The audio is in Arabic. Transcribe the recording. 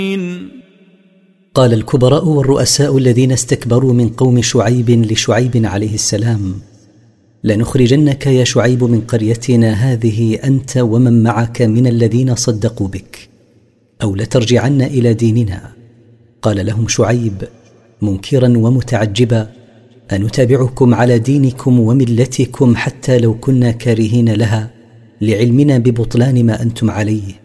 قال الكبراء والرؤساء الذين استكبروا من قوم شعيب لشعيب عليه السلام: لنخرجنك يا شعيب من قريتنا هذه أنت ومن معك من الذين صدقوا بك، أو لترجعن إلى ديننا. قال لهم شعيب منكرا ومتعجبا: أنتابعكم على دينكم وملتكم حتى لو كنا كارهين لها، لعلمنا ببطلان ما أنتم عليه.